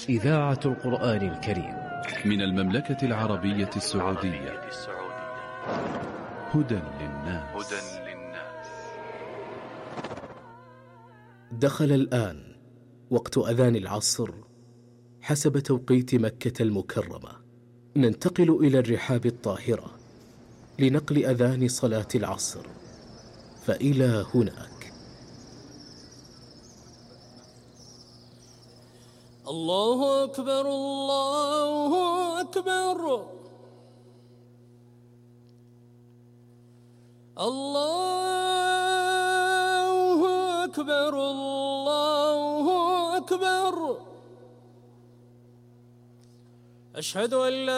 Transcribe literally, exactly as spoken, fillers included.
إذاعة القرآن الكريم من المملكة العربية السعودية. هدى للناس. دخل الآن وقت أذان العصر حسب توقيت مكة المكرمة. ننتقل إلى الرحاب الطاهرة لنقل أذان صلاة العصر، فإلى هناك. الله أكبر الله أكبر الله أكبر الله أكبر. أشهد أن لا